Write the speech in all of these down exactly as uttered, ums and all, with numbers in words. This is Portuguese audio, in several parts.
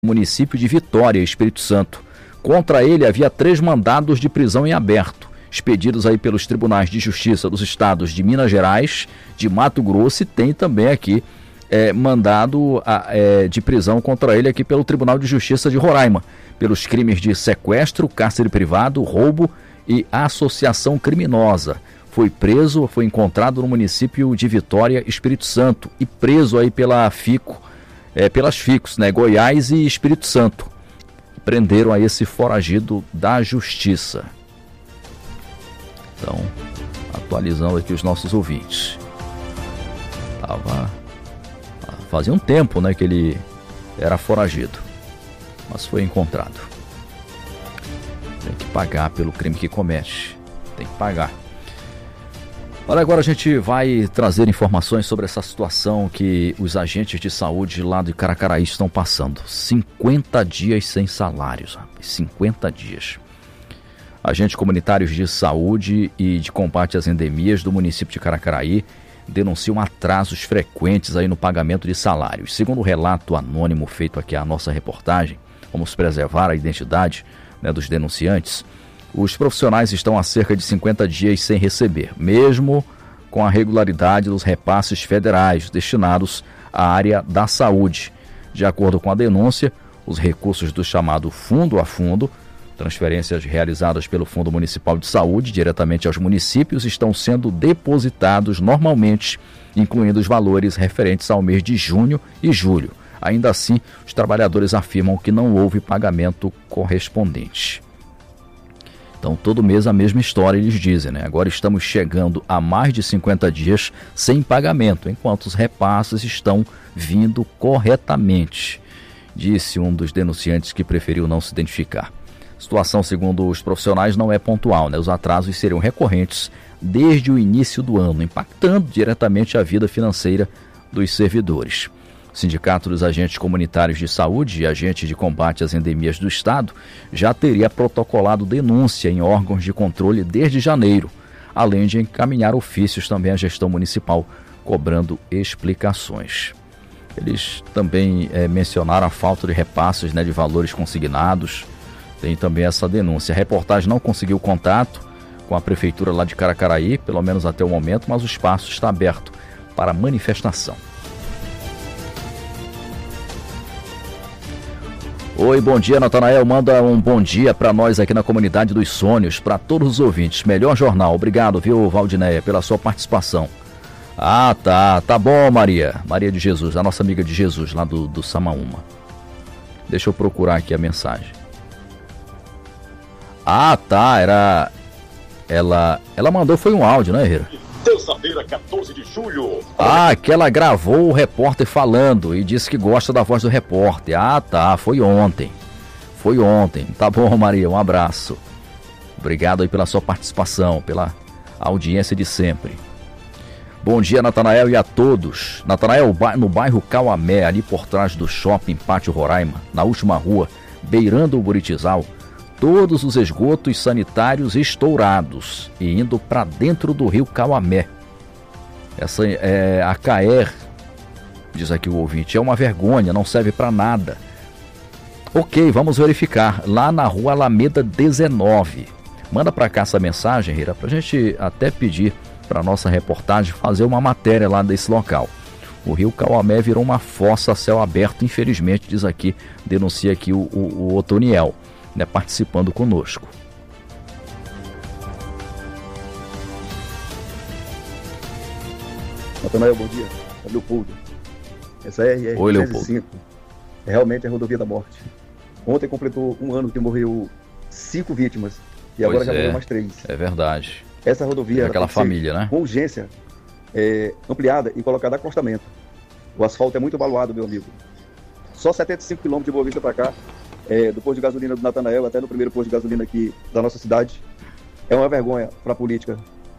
município de Vitória, Espírito Santo. Contra ele havia três mandados de prisão em aberto, expedidos aí pelos tribunais de justiça dos estados de Minas Gerais, de Mato Grosso, e tem também aqui é, mandado a, é, de prisão contra ele aqui pelo Tribunal de Justiça de Roraima, pelos crimes de sequestro, cárcere privado, roubo e associação criminosa. Foi preso, foi encontrado no município de Vitória, Espírito Santo, e preso aí pela FICO, é, pelas FICOS, né, Goiás e Espírito Santo. Prenderam a esse foragido da justiça. Então, atualizando aqui os nossos ouvintes. Tava, fazia um tempo, né, que ele era foragido, mas foi encontrado. Tem que pagar pelo crime que comete. Tem que pagar. Olha, agora a gente vai trazer informações sobre essa situação que os agentes de saúde lá de Caracaraí estão passando. cinquenta dias sem salários, cinquenta dias. Agentes comunitários de saúde e de combate às endemias do município de Caracaraí denunciam atrasos frequentes aí no pagamento de salários. Segundo o relato anônimo feito aqui à nossa reportagem, vamos preservar a identidade, né, dos denunciantes. Os profissionais estão há cerca de cinquenta dias sem receber, mesmo com a regularidade dos repasses federais destinados à área da saúde. De acordo com a denúncia, os recursos do chamado Fundo a Fundo, transferências realizadas pelo Fundo Municipal de Saúde diretamente aos municípios, estão sendo depositados normalmente, incluindo os valores referentes ao mês de junho e julho. Ainda assim, os trabalhadores afirmam que não houve pagamento correspondente. Então, todo mês a mesma história, eles dizem, né? Agora estamos chegando a mais de cinquenta dias sem pagamento, enquanto os repasses estão vindo corretamente, disse um dos denunciantes que preferiu não se identificar. A situação, segundo os profissionais, não é pontual, né? Os atrasos seriam recorrentes desde o início do ano, impactando diretamente a vida financeira dos servidores. O Sindicato dos Agentes Comunitários de Saúde e Agentes de Combate às Endemias do Estado já teria protocolado denúncia em órgãos de controle desde janeiro, além de encaminhar ofícios também à gestão municipal, cobrando explicações. Eles também é, mencionaram a falta de repasses, né, de valores consignados. Tem também essa denúncia. A reportagem não conseguiu contato com a prefeitura lá de Caracaraí, pelo menos até o momento, mas o espaço está aberto para manifestação. Oi, bom dia, Natanael. Manda um bom dia para nós aqui na Comunidade dos Sonhos, para todos os ouvintes. Melhor jornal. Obrigado, viu, Valdinéia, pela sua participação. Ah, tá. Tá bom, Maria. Maria de Jesus, a nossa amiga de Jesus, lá do, do Samaúma. Deixa eu procurar aqui a mensagem. Ah, tá. Era... Ela, ela mandou, foi um áudio, né, Herrera? Terça-feira, quatorze de julho. Ah, que ela gravou o repórter falando e disse que gosta da voz do repórter. Ah, tá, foi ontem. Foi ontem. Tá bom, Maria, um abraço. Obrigado aí pela sua participação, pela audiência de sempre. Bom dia, Natanael, e a todos. Natanael, no bairro Cauamé, ali por trás do shopping Pátio Roraima, na última rua, beirando o Buritizal, todos os esgotos sanitários estourados e indo para dentro do rio Cauamé. Essa é a C A E R, diz aqui o ouvinte, é uma vergonha, não serve para nada. Ok, vamos verificar, lá na rua Alameda dezenove. Manda para cá essa mensagem, Rira, para a gente até pedir para a nossa reportagem fazer uma matéria lá desse local. O rio Cauamé virou uma fossa a céu aberto, infelizmente, diz aqui, denuncia aqui o, o, o Otoniel. Né, participando conosco. Natanael, bom dia. É Leopoldo. Essa é a R R duzentos e cinco. É realmente a rodovia da morte. Ontem completou um ano que morreu cinco vítimas e agora pois já é. morreu mais três. É verdade. Essa rodovia é aquela família, né? Com urgência é, ampliada e colocada a acostamento. O asfalto é muito abaluado, meu amigo. Só setenta e cinco quilômetros de Boa Vista para cá. É, do posto de gasolina do Natanael até no primeiro posto de gasolina aqui da nossa cidade. É uma vergonha para a política.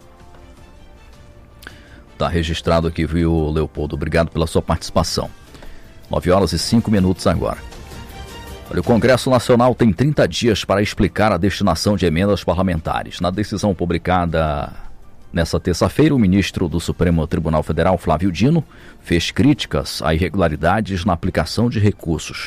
Tá registrado aqui, viu, Leopoldo? Obrigado pela sua participação. nove horas e cinco minutos agora. Olha, o Congresso Nacional tem trinta dias para explicar a destinação de emendas parlamentares. Na decisão publicada nessa terça-feira, o ministro do Supremo Tribunal Federal, Flávio Dino, fez críticas a irregularidades na aplicação de recursos.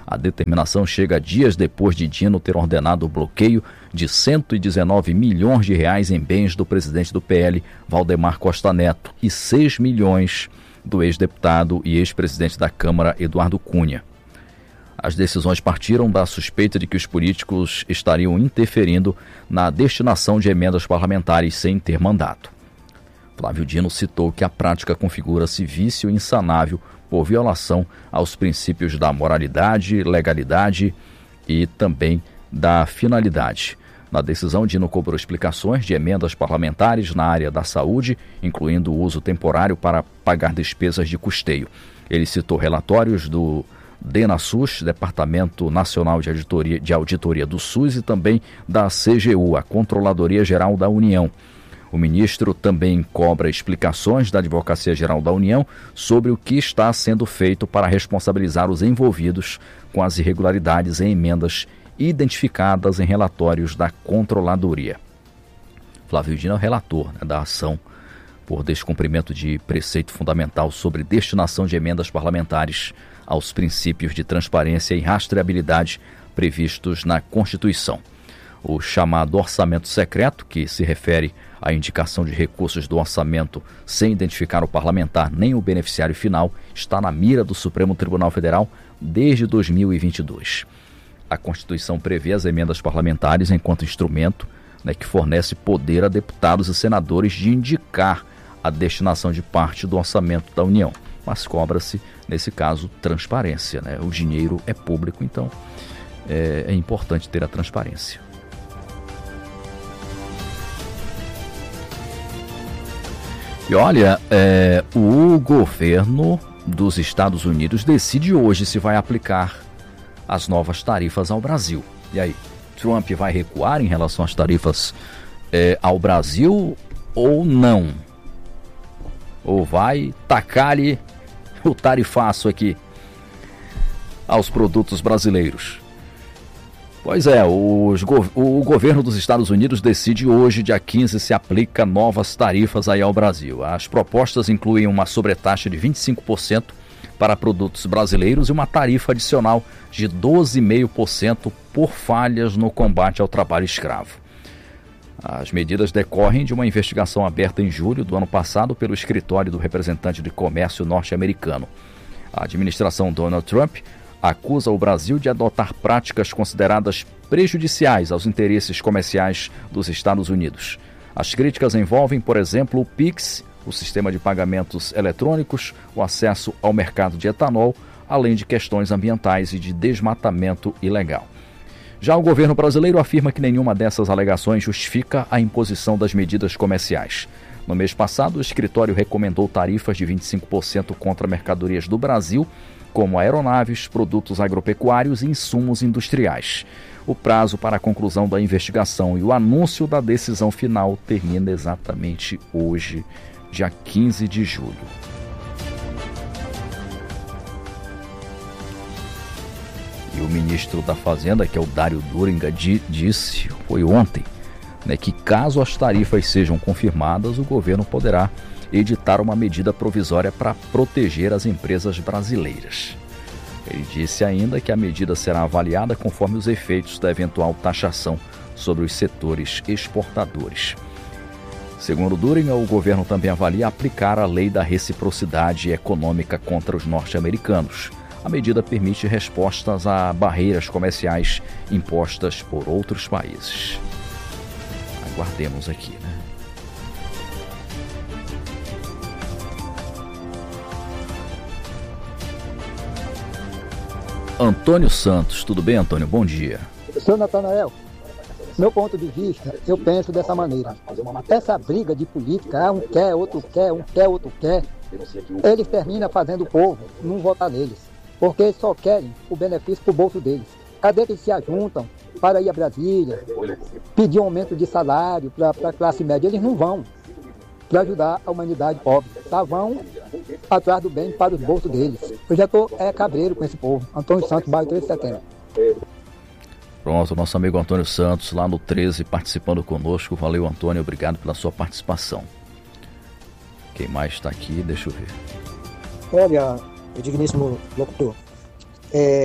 A determinação chega dias depois de Dino ter ordenado o bloqueio de cento e dezenove milhões de reais em bens do presidente do P L, Valdemar Costa Neto, e seis milhões do ex-deputado e ex-presidente da Câmara, Eduardo Cunha. As decisões partiram da suspeita de que os políticos estariam interferindo na destinação de emendas parlamentares sem ter mandato. Flávio Dino citou que a prática configura-se vício insanável por violação aos princípios da moralidade, legalidade e também da finalidade. Na decisão, Dino cobrou explicações de emendas parlamentares na área da saúde, incluindo o uso temporário para pagar despesas de custeio. Ele citou relatórios do DENASUS, Departamento Nacional de Auditoria, de Auditoria do SUS, e também da C G U, a Controladoria Geral da União. O ministro também cobra explicações da Advocacia Geral da União sobre o que está sendo feito para responsabilizar os envolvidos com as irregularidades em emendas identificadas em relatórios da Controladoria. Flávio Dino é o relator, né, da ação por descumprimento de preceito fundamental sobre destinação de emendas parlamentares aos princípios de transparência e rastreabilidade previstos na Constituição. O chamado orçamento secreto, que se refere à indicação de recursos do orçamento sem identificar o parlamentar nem o beneficiário final, está na mira do Supremo Tribunal Federal desde dois mil e vinte e dois. A Constituição prevê as emendas parlamentares enquanto instrumento, né, que fornece poder a deputados e senadores de indicar a destinação de parte do orçamento da União. Mas cobra-se, nesse caso, transparência, né? O dinheiro é público, então é, é importante ter a transparência. E olha, é, o governo dos Estados Unidos decide hoje se vai aplicar as novas tarifas ao Brasil. E aí, Trump vai recuar em relação às tarifas é, ao Brasil ou não? Ou vai tacar-lhe o tarifaço aqui aos produtos brasileiros? Pois é, os, o governo dos Estados Unidos decide hoje, dia quinze, se aplica novas tarifas aí ao Brasil. As propostas incluem uma sobretaxa de vinte e cinco por cento para produtos brasileiros e uma tarifa adicional de doze vírgula cinco por cento por falhas no combate ao trabalho escravo. As medidas decorrem de uma investigação aberta em julho do ano passado pelo escritório do representante de comércio norte-americano. A administração Donald Trump acusa o Brasil de adotar práticas consideradas prejudiciais aos interesses comerciais dos Estados Unidos. As críticas envolvem, por exemplo, o Pix, o sistema de pagamentos eletrônicos, o acesso ao mercado de etanol, além de questões ambientais e de desmatamento ilegal. Já o governo brasileiro afirma que nenhuma dessas alegações justifica a imposição das medidas comerciais. No mês passado, o escritório recomendou tarifas de vinte e cinco por cento contra mercadorias do Brasil, como aeronaves, produtos agropecuários e insumos industriais. O prazo para a conclusão da investigação e o anúncio da decisão final termina exatamente hoje, dia quinze de julho. E o ministro da Fazenda, que é o Dário Duringer, disse, foi ontem, né, que caso as tarifas sejam confirmadas, o governo poderá editar uma medida provisória para proteger as empresas brasileiras. Ele disse ainda que a medida será avaliada conforme os efeitos da eventual taxação sobre os setores exportadores. Segundo Duringer, o governo também avalia aplicar a lei da reciprocidade econômica contra os norte-americanos. A medida permite respostas a barreiras comerciais impostas por outros países. Aguardemos aqui, né? Antônio Santos, tudo bem, Antônio? Bom dia. Senhor Natanael, meu ponto de vista, eu penso dessa maneira. Essa briga de política, um quer, outro quer, um quer, outro quer, eles terminam fazendo o povo não votar neles, porque eles só querem o benefício para o bolso deles. Cadê que eles se ajuntam para ir a Brasília, pedir um aumento de salário para a classe média? Eles não vão para ajudar a humanidade pobre, tá? Vão atrás do bem para os bolsos deles. Eu já estou é, cabreiro com esse povo. Antônio Santos, bairro treze de setembro. Pronto, nosso amigo Antônio Santos, lá no treze, participando conosco. Valeu, Antônio, obrigado pela sua participação. Quem mais está aqui? Deixa eu ver. Olha, o digníssimo locutor, é,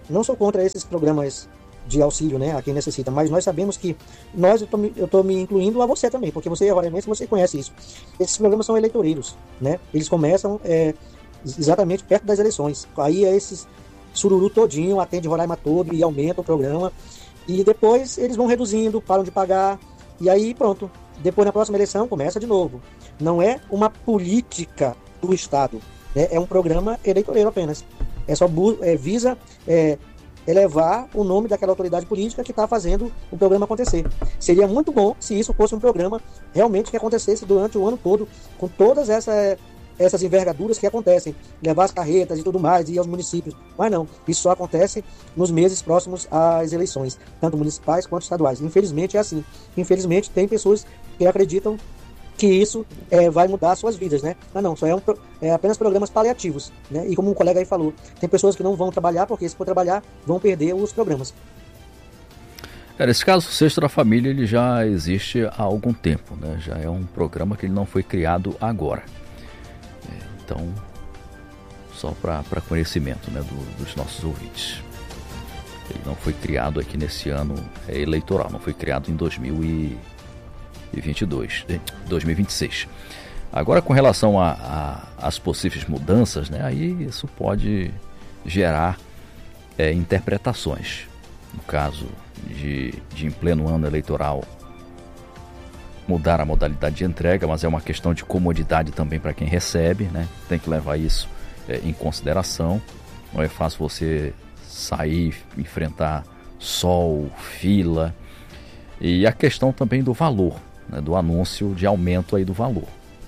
não sou contra esses programas de auxílio, né, a quem necessita, mas nós sabemos que nós, eu estou me incluindo a você também, porque você é roramente, você conhece isso. Esses programas são eleitoreiros, né? Eles começam é, exatamente perto das eleições. Aí é esses sururu todinho, atende Roraima todo e aumenta o programa. E depois eles vão reduzindo, param de pagar, e aí pronto. Depois na próxima eleição começa de novo. Não é uma política do Estado, né? É um programa eleitoreiro apenas. É só é, visa é, elevar o nome daquela autoridade política que está fazendo o programa acontecer. Seria muito bom se isso fosse um programa realmente que acontecesse durante o ano todo, com todas essa, essas envergaduras que acontecem, levar as carretas e tudo mais, e ir aos municípios. Mas não, isso só acontece nos meses próximos às eleições, tanto municipais quanto estaduais. Infelizmente é assim. Infelizmente tem pessoas que acreditam que isso é, vai mudar suas vidas, né? Mas não, só é, um, é apenas programas paliativos, né? E como um colega aí falou, tem pessoas que não vão trabalhar porque se for trabalhar vão perder os programas. É, nesse caso, o Cesto da Família ele já existe há algum tempo, né? Já é um programa que ele não foi criado agora. É, então, só para conhecimento, né, do, dos nossos ouvintes. Ele não foi criado aqui nesse ano é, eleitoral, não foi criado em dois mil e vinte e dois, dois mil e vinte e seis. Agora, com relação às possíveis mudanças, né, aí isso pode gerar é, interpretações. No caso de, de, em pleno ano eleitoral, mudar a modalidade de entrega, mas é uma questão de comodidade também para quem recebe, né? Tem que levar isso é, em consideração. Não é fácil você sair, enfrentar sol, fila. E a questão também do valor, né, do anúncio de aumento aí do valor.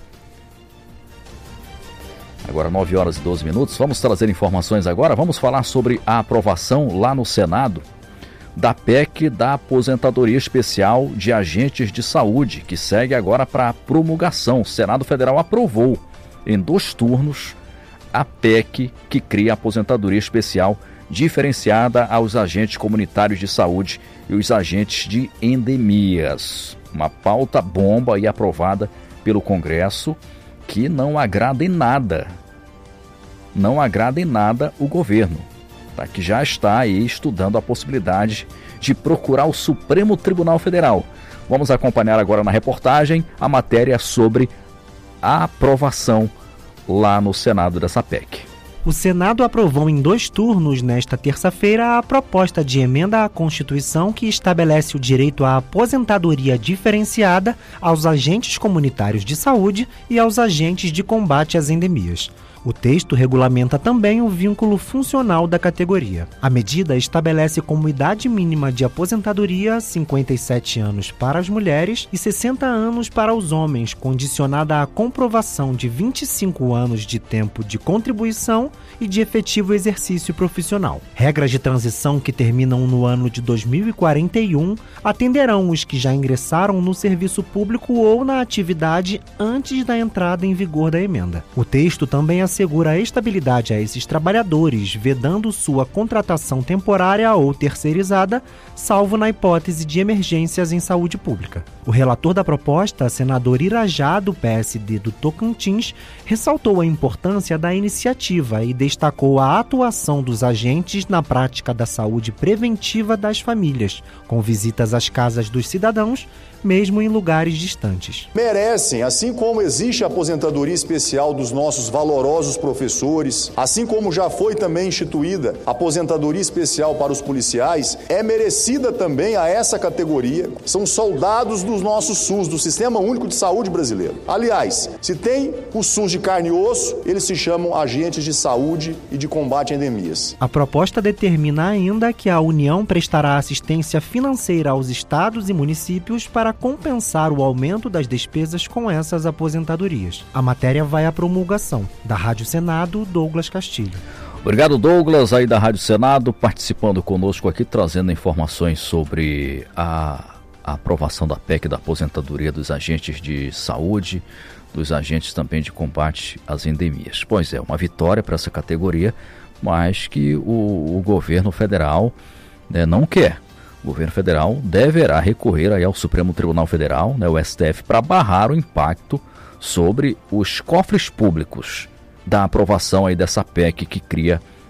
Agora nove horas e doze minutos, vamos trazer informações agora, vamos falar sobre a aprovação lá no Senado da P E C da aposentadoria especial de agentes de saúde, que segue agora para promulgação. O Senado Federal aprovou em dois turnos a P E C que cria a aposentadoria especial diferenciada aos agentes comunitários de saúde e os agentes de endemias. Uma pauta bomba e aprovada pelo Congresso que não agrada em nada, não agrada em nada o governo, tá? Que já está aí estudando a possibilidade de procurar o Supremo Tribunal Federal. Vamos acompanhar agora na reportagem a matéria sobre a aprovação lá no Senado dessa P E C. O Senado aprovou em dois turnos nesta terça-feira a proposta de emenda à Constituição que estabelece o direito à aposentadoria diferenciada aos agentes comunitários de saúde e aos agentes de combate às endemias. O texto regulamenta também o vínculo funcional da categoria. A medida estabelece como idade mínima de aposentadoria cinquenta e sete anos para as mulheres e sessenta anos para os homens, condicionada à comprovação de vinte e cinco anos de tempo de contribuição e de efetivo exercício profissional. Regras de transição que terminam no ano de dois mil e quarenta e um atenderão os que já ingressaram no serviço público ou na atividade antes da entrada em vigor da emenda. O texto também assegura a estabilidade a esses trabalhadores, vedando sua contratação temporária ou terceirizada, salvo na hipótese de emergências em saúde pública. O relator da proposta, senador Irajá, do P S D do Tocantins, ressaltou a importância da iniciativa e destacou a atuação dos agentes na prática da saúde preventiva das famílias, com visitas às casas dos cidadãos, mesmo em lugares distantes. Merecem, assim como existe a aposentadoria especial dos nossos valorosos professores, assim como já foi também instituída a aposentadoria especial para os policiais, é merecida também a essa categoria. São soldados do nosso SUS, do Sistema Único de Saúde brasileiro. Aliás, se tem o SUS de carne e osso, eles se chamam agentes de saúde e de combate a endemias. A proposta determina ainda que a União prestará assistência financeira aos estados e municípios para compensar o aumento das despesas com essas aposentadorias. A matéria vai à promulgação. Da Rádio Senado, Douglas Castilho. Obrigado, Douglas, aí da Rádio Senado, participando conosco aqui, trazendo informações sobre a, a aprovação da P E C da aposentadoria dos agentes de saúde, dos agentes também de combate às endemias. Pois é, uma vitória para essa categoria, mas que o, o governo federal, né, não quer. O governo federal deverá recorrer aí ao Supremo Tribunal Federal, né, o S T F, para barrar o impacto sobre os cofres públicos da aprovação aí dessa P E C que cria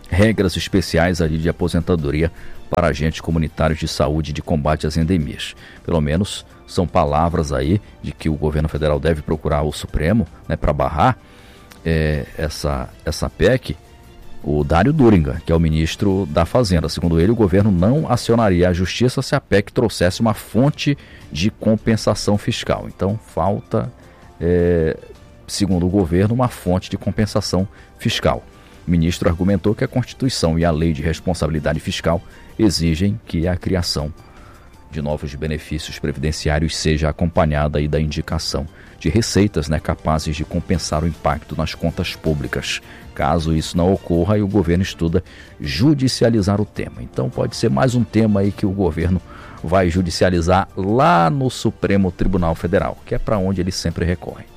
regras especiais ali de aposentadoria para agentes comunitários de saúde e de combate às endemias. Pelo menos são palavras aí de que o governo federal deve procurar o Supremo, né, para barrar é, essa, essa P E C. O Dário Duriga, que é o ministro da Fazenda, segundo ele, o governo não acionaria a justiça se a P E C trouxesse uma fonte de compensação fiscal. Então falta, é, segundo o governo, uma fonte de compensação fiscal. O ministro argumentou que a Constituição e a Lei de Responsabilidade Fiscal exigem que a criação de novos benefícios previdenciários seja acompanhada aí da indicação de receitas, né, capazes de compensar o impacto nas contas públicas. Caso isso não ocorra, o governo estuda judicializar o tema. Então pode ser mais um tema aí que o governo vai judicializar lá no Supremo Tribunal Federal, que é para onde ele sempre recorre.